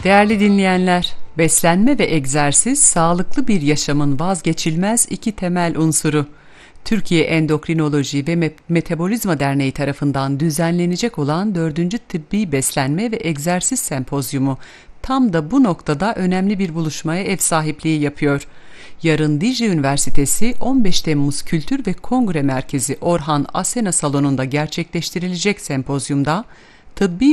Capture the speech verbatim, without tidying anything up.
Değerli dinleyenler, beslenme ve egzersiz sağlıklı bir yaşamın vazgeçilmez iki temel unsuru. Türkiye Endokrinoloji ve Metabolizma Derneği tarafından düzenlenecek olan dördüncü Tıbbi Beslenme ve Egzersiz Sempozyumu tam da bu noktada önemli bir buluşmaya ev sahipliği yapıyor. Yarın Dicle Üniversitesi on beş Temmuz Kültür ve Kongre Merkezi Orhan Asena Salonu'nda gerçekleştirilecek sempozyumda tıbbi